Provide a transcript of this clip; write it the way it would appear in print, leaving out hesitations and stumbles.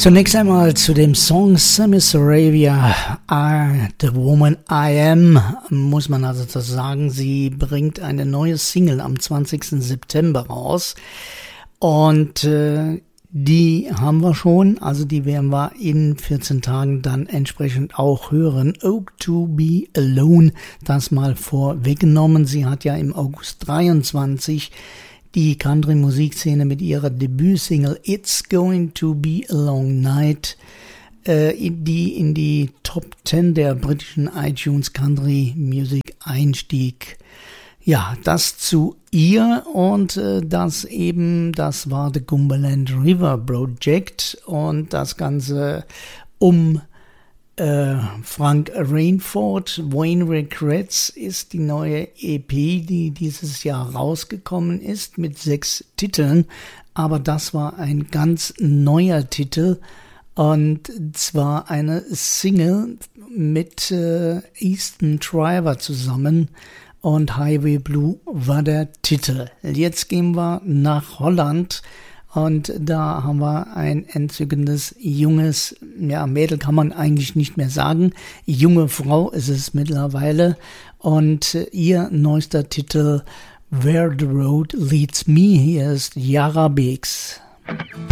Zunächst einmal zu dem Song Sammy Saravia, The Woman I Am, muss man also das sagen. Sie bringt eine neue Single am 20. September raus und die haben wir schon, also die werden wir in 14 Tagen dann entsprechend auch hören. Oh to Be Alone, das mal vorweggenommen. Sie hat ja im August 23 die Country-Musikszene mit ihrer Debütsingle It's Going to Be a Long Night, die in die Top 10 der britischen iTunes Country Music einstieg. Ja, das zu ihr und das war The Cumberland River Project und das Ganze um Frank Rainford. Wayne Regrets ist die neue EP, die dieses Jahr rausgekommen ist mit 6 Titeln, aber das war ein ganz neuer Titel und zwar eine Single mit Easton Driver zusammen und Highway Blue war der Titel. Jetzt gehen wir nach Holland. Und da haben wir ein entzückendes, junges, ja, Mädel kann man eigentlich nicht mehr sagen. Junge Frau ist es mittlerweile. Und ihr neuester Titel, Where the Road Leads Me. Hier ist Yara Biggs.